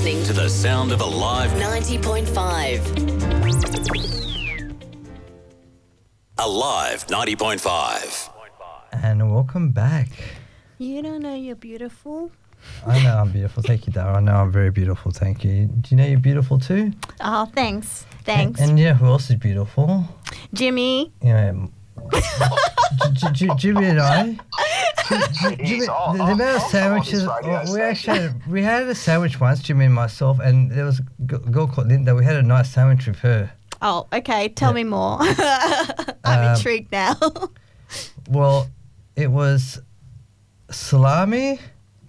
listening to the sound of Alive 90.5. Alive 90.5. And welcome back. You don't know you're beautiful. I know I'm beautiful. Thank you, Dara. I know I'm very beautiful. Thank you. Do you know you're beautiful too? Oh, thanks. Thanks. And you know who else is beautiful? Jimmy. You know, Jimmy and I. Jimmy, the amount of sandwiches. We had a sandwich once, Jimmy and myself, and there was a girl called Linda. We had a nice sandwich with her. Oh, okay. Tell me more. I'm intrigued now. Well, it was salami,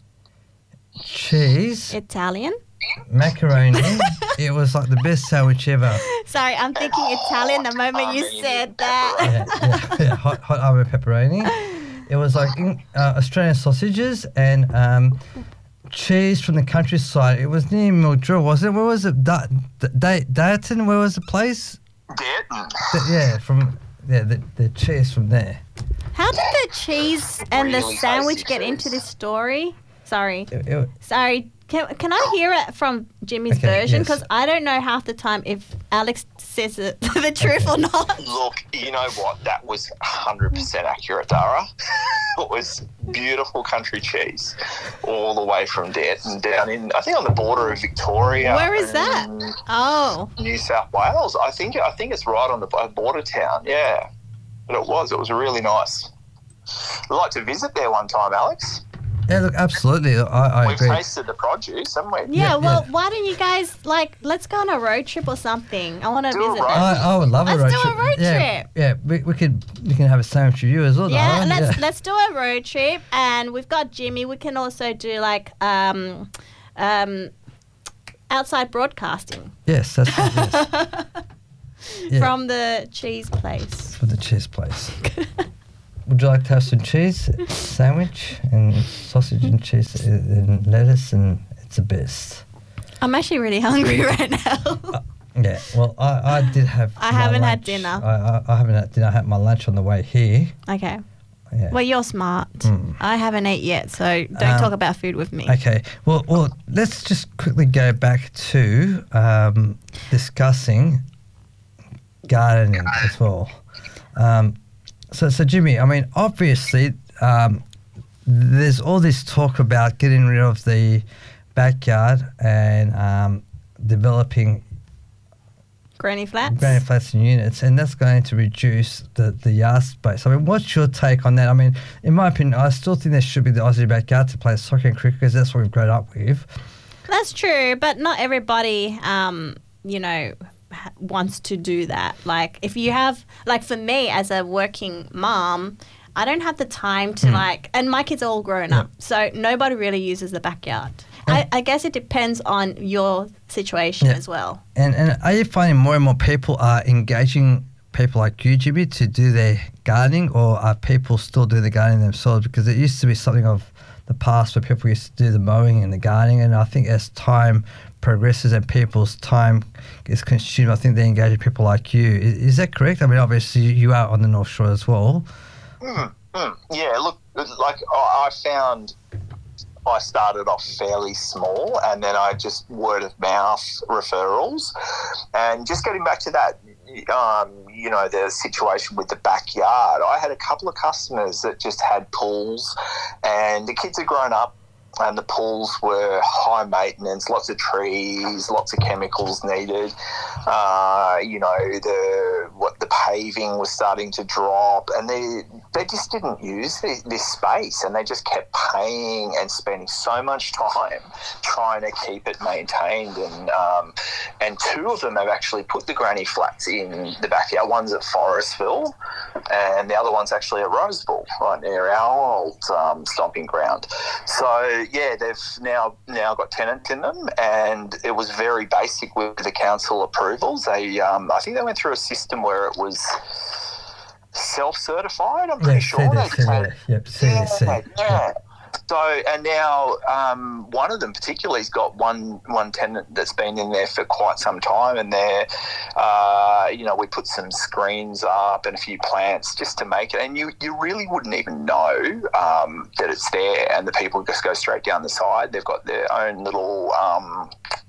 cheese, Italian? macaroni. It was like the best sandwich ever. Sorry, I'm thinking Italian the moment you said that. Yeah. Hot armor pepperoni. It was like Australian sausages and cheese from the countryside. It was near Mildura, wasn't it? Where was it? Dayton? Where was the place? Dayton. The cheese from there. How did the cheese and the Really sandwich tasty get into cheese. this story? Sorry. It- Can I hear it from Jimmy's Okay, version? yes. Because I don't know half the time if Alex says the truth or not. Look, you know what? That was 100% accurate, Dara. It was beautiful country cheese all the way from Dayton down in, I think on the border of Victoria. Where is that? and Oh. New South Wales. I think it's right on the border town, yeah. But it was really nice. We'd like to visit there one time, Alex. Yeah, look, absolutely. I We've agree. tasted the produce, haven't we? Yeah, well, yeah. why don't you guys, let's go on a road trip or something. I want to Do a visit road that. I would love a road Let's trip. do a road trip. Yeah, we can have a sandwich with you as well. Yeah, Dara. let's do a road trip, and we've got Jimmy. We can also do outside broadcasting Yes, that's yes. Yeah. from the cheese place. For the cheese place. Would you like to have some cheese sandwich and sausage and cheese and lettuce, and it's the best. I'm actually really hungry right now. Yeah, well, I did have. I my haven't had lunch. dinner. I haven't had dinner. I had my lunch on the way here. Okay. Yeah. Well, you're smart. I haven't ate yet, so don't talk about food with me. Okay. Well, let's just quickly go back to discussing gardening as well. So Jimmy, I mean, obviously, there's all this talk about getting rid of the backyard and developing Granny flats? granite flats and units, and that's going to reduce the yard space. I mean, what's your take on that? I mean, in my opinion, I still think there should be the Aussie backyard to play soccer and cricket because that's what we've grown up with. That's true, but not everybody, wants to do that. Like, if you have, like, for me as a working mom, I don't have the time to and my kids are all grown up, so nobody really uses the backyard. I guess it depends on your situation as well. And are you finding more and more people are engaging people like you, Jimmy, to do their gardening, or are people still doing the gardening themselves? Because it used to be something of the past where people used to do the mowing and the gardening, and I think as time progresses and people's time is consumed, I think they engage with people like you. Is that correct? I mean, obviously you are on the North Shore as well. Yeah, look, like I found I started off fairly small, and then I just word of mouth referrals. And just getting back to that, the situation with the backyard, I had a couple of customers that just had pools, and the kids had grown up, and the pools were high maintenance, lots of trees, lots of chemicals needed. The paving was starting to drop, and they just didn't use this space, and they just kept paying and spending so much time trying to keep it maintained. And two of them have actually put the granny flats in the backyard. One's at Forestville, and the other one's actually at Roseville, right near our old stomping ground. So yeah, they've now got tenants in them, and it was very basic with the council approvals. They, I think they went through a system where it was self-certified. I'm pretty sure. CDC. Yeah. So, and now one of them particularly has got one tenant that's been in there for quite some time, and they're, we put some screens up and a few plants just to make it, and you really wouldn't even know that it's there, and the people just go straight down the side. They've got their own little,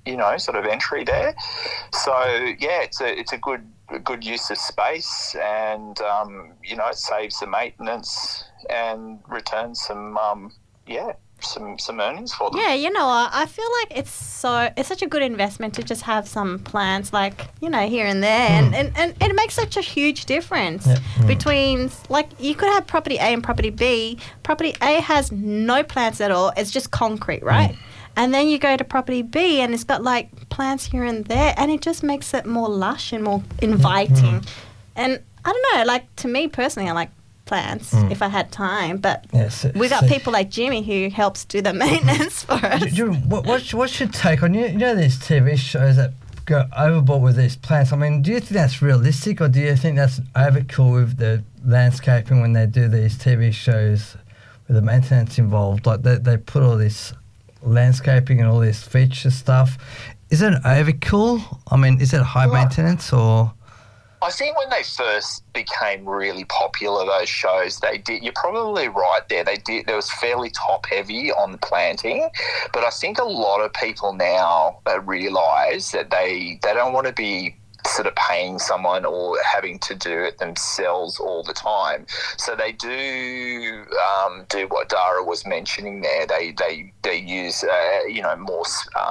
sort of entry there. So yeah, it's a good use of space, and it saves the maintenance and returns some some earnings for them. Yeah, you know what? I feel like it's such a good investment to just have some plants here and there, and it makes such a huge difference between, like, you could have property A and property B. Property A has no plants at all. It's just concrete, right? And then you go to property B and it's got like plants here and there, and it just makes it more lush and more inviting. And I don't know, like, to me personally, I like plants if I had time, but we got people like Jimmy who helps do the maintenance for us. What's your take on these TV shows that go overboard with these plants? I mean, do you think that's realistic, or do you think that's overkill with the landscaping when they do these TV shows with the maintenance involved? Like they put all this landscaping and all this feature stuff. Is it overkill? I mean, is it high maintenance or? I think when they first became really popular, those shows, they did. You're probably right there. They did. There was fairly top heavy on the planting, but I think a lot of people now realise that they don't want to be sort of paying someone or having to do it themselves all the time. So they do what Dara was mentioning there. They use more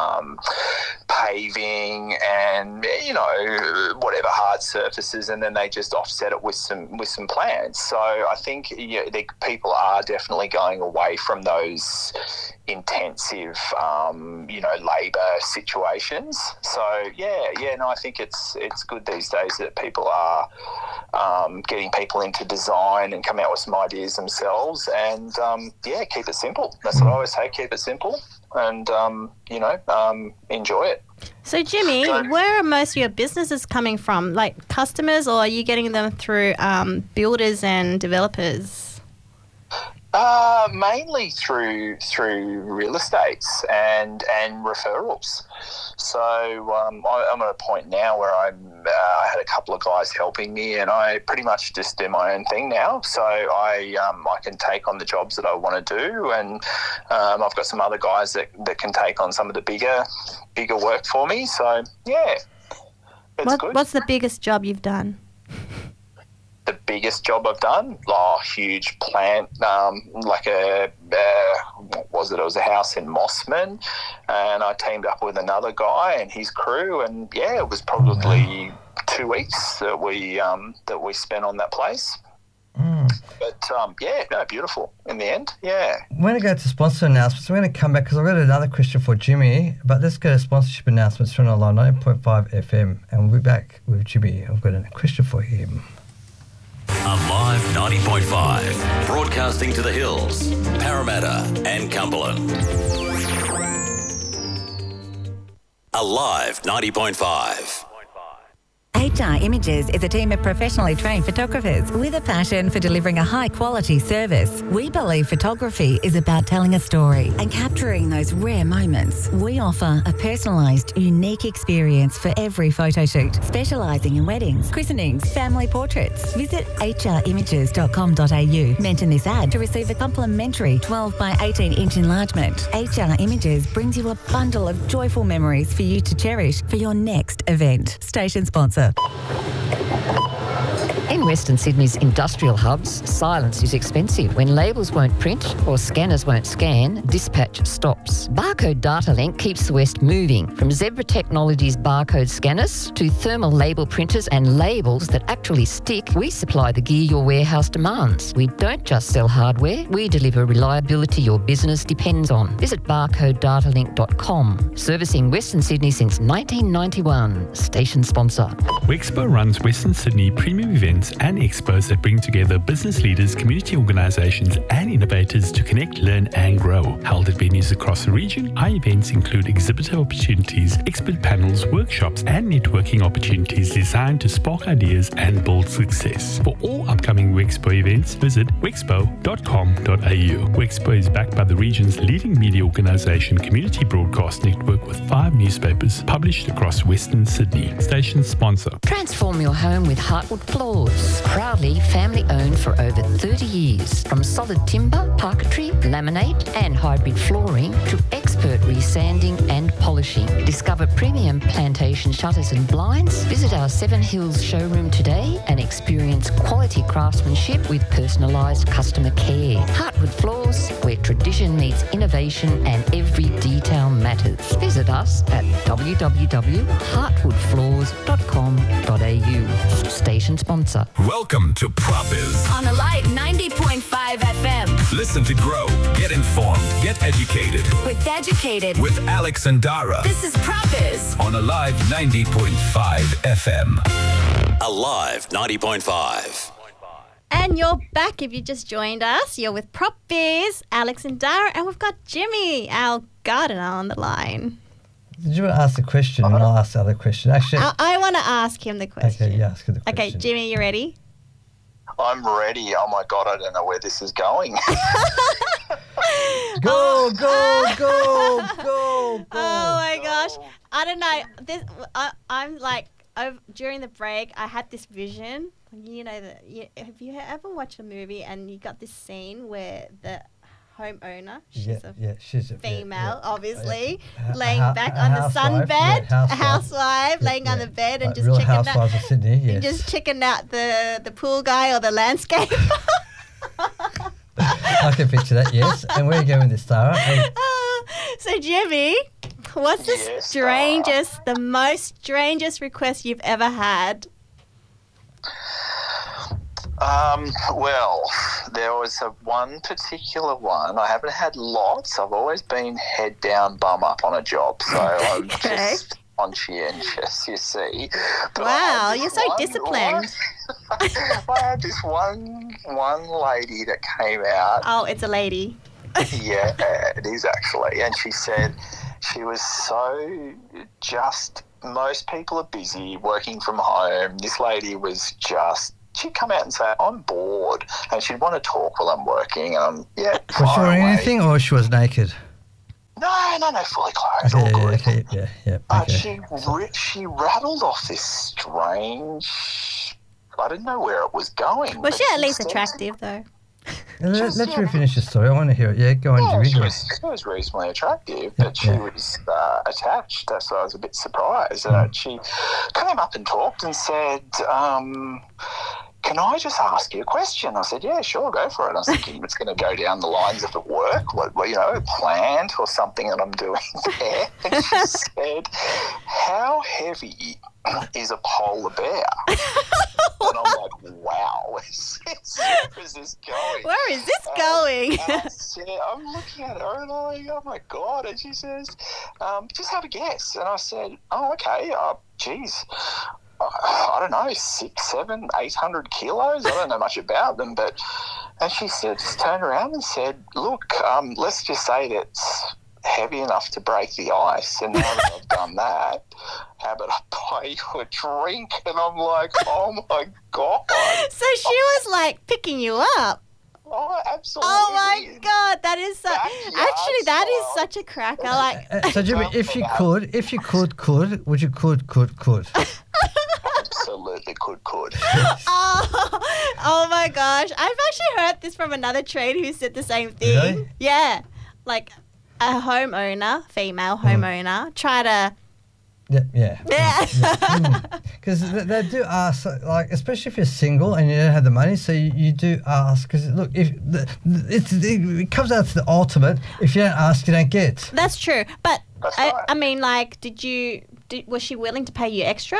paving and whatever hard surfaces, and then they just offset it with some plants. So I think people are definitely going away from those intensive labour situations. So I think it's good these days that people are getting people into design and come out with some ideas themselves, and keep it simple. That's what I always say, keep it simple, and enjoy it. So Jimmy, where are most of your businesses coming from? Like customers, or are you getting them through builders and developers? Mainly through real estates and referrals. So I'm at a point now where I had a couple of guys helping me, and I pretty much just do my own thing now. So I can take on the jobs that I want to do, and I've got some other guys that can take on some of the bigger work for me. So yeah, it's good. What's the biggest job you've done? The biggest job I've done, huge plant, like it was a house in Mossman, and I teamed up with another guy and his crew, and it was probably 2 weeks that we spent on that place. But beautiful in the end. Yeah. We're going to go to sponsor announcements. We're going to come back because I've got another question for Jimmy, but let's go to sponsorship announcements from Alive 90.5 FM, and we'll be back with Jimmy. I've got a question for him. Alive 90.5, broadcasting to the hills, Parramatta and Cumberland. Alive 90.5. HR Images is a team of professionally trained photographers with a passion for delivering a high-quality service. We believe photography is about telling a story and capturing those rare moments. We offer a personalised, unique experience for every photo shoot, specialising in weddings, christenings, family portraits. Visit hrimages.com.au. Mention this ad to receive a complimentary 12 by 18-inch enlargement. HR Images brings you a bundle of joyful memories for you to cherish for your next event. Station sponsor. In Western Sydney's industrial hubs, silence is expensive. When labels won't print or scanners won't scan, dispatch stops. Barcode Data Link keeps the West moving. From Zebra Technologies barcode scanners to thermal label printers and labels that actually stick, we supply the gear your warehouse demands. We don't just sell hardware, we deliver reliability your business depends on. Visit barcodedatalink.com. Servicing Western Sydney since 1991. Station sponsor. Wexpo runs Western Sydney premium events and expos that bring together business leaders, community organisations and innovators to connect, learn and grow. Held at venues across the region, our events include exhibitor opportunities, expert panels, workshops and networking opportunities designed to spark ideas and build success. For all upcoming Wexpo events, visit wexpo.com.au. Wexpo is backed by the region's leading media organisation, Community Broadcast Network, with 5 newspapers published across Western Sydney. Station sponsor. Transform your home with Heartwood Floors. Hills. Proudly family owned for over 30 years. From solid timber, parquetry, laminate and hybrid flooring to expert resanding and polishing. Discover premium plantation shutters and blinds. Visit our Seven Hills showroom today and experience quality craftsmanship with personalised customer care. Heartwood Floors, where tradition meets innovation and every detail matters. Visit us at www.heartwoodfloors.com.au. Station sponsor. Welcome to Propiz. On Alive 90.5 FM. Listen to grow, get informed, get educated. With Educated. With Alex and Dara. This is Propiz. On Alive 90.5 FM. Alive 90.5. And you're back if you just joined us. You're with Prop Biz, Alex and Dara, and we've got Jimmy, our gardener, on the line. Did you want to ask the question and I'll ask the other question? Actually, I want to ask him the question. Okay, yeah, ask her the question. Okay, Jimmy, you ready? I'm ready. Oh my God, I don't know where this is going. Go, go, go, go, go. Oh my gosh. I don't know. I'm like, during the break, I had this vision. You know, have you ever watched a movie and you got this scene where the homeowner, she's a female, obviously, laying back on the sunbed, a housewife laying on the bed and just checking out, of Sydney, yes. and just checking out the pool guy or the landscape. I can picture that, yes. And where are you going with this, Dara? So, Jimmy, what's the strangest, the most strangest request you've ever had? Well, there was one particular one. I haven't had lots. I've always been head down, bum up on a job, so I'm just conscientious, you see. But wow, you're so disciplined. I had this one lady that came out. Oh, it's a lady. Yeah, it is actually. And she said she was so just, most people are busy working from home. This lady was just, she'd come out and say, I'm bored, and she'd want to talk while I'm working. And was she wearing anything or she was naked? No, fully clothed, all good. Okay, yeah. But she rattled off this strange, I didn't know where it was going. Was she at least attractive, though? Let's finish the story. I want to hear it. Yeah, go on, Jimmy. She was reasonably attractive, but she was attached. So I was a bit surprised. She came up and talked and said, can I just ask you a question? I said, yeah, sure, go for it. I was thinking it's going to go down the lines of at work, a plant or something that I'm doing there. And she said, how heavy is a polar bear? And I'm like, wow, where is this going? Where is this going? And I said, I'm looking at her and I'm like, oh my God. And she says, just have a guess. And I said, oh, okay, geez. I don't know, 600, 700, 800 kilos. I don't know much about them, and she said, just turned around and said, look, let's just say that's heavy enough to break the ice, and now that I've done that, how about I buy you a drink? And I'm like, oh my God. So she was like picking you up. Oh, absolutely. Oh my God, that is so. Actually, that is such a cracker. Like, so Jimmy, if you could, would you could? Absolutely could. Oh my gosh, I've actually heard this from another trader who said the same thing. Really? Yeah, like a female homeowner, try to. Yeah. Because they do ask, like, especially if you're single and you don't have the money, so you do ask. Because look, if it comes out to the ultimate, if you don't ask, you don't get. That's true, but right. I mean, like, was she willing to pay you extra?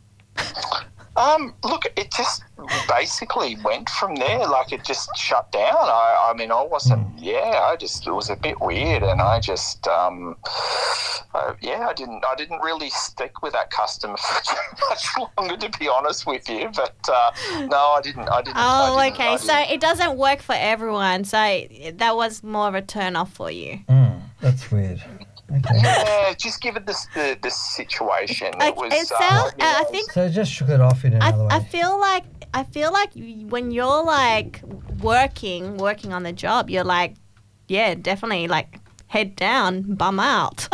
Look, it just basically went from there. Like, it just shut down. I mean, I wasn't. It was a bit weird, and I just, I didn't really stick with that customer for too much longer, to be honest with you. But no, I didn't. Oh, okay. So it doesn't work for everyone. So that was more of a turn off for you. That's weird. Okay. Yeah, just given the situation, it was. I think. So just shook it off in another way. I feel like when you're like working on the job, you're like, yeah, definitely like head down, bum out.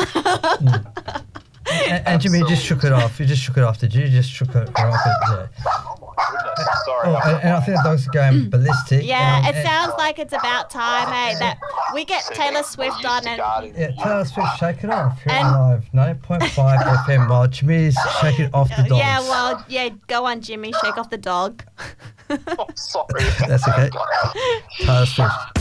And Jimmy, you just shook it off. You just shook it off, did you? You just shook it off. Oh my goodness! sorry. Oh, and I think the dogs are going ballistic. Yeah, it sounds like it's about time, hey, that we get Taylor Swift on and Yeah, Taylor Swift, Shake It Off. Here on Live 90.5 FM while Jimmy's shaking off the dogs. yeah, well, yeah, go on, Jimmy, shake off the dog. Oh, sorry. That's okay. Taylor Swift.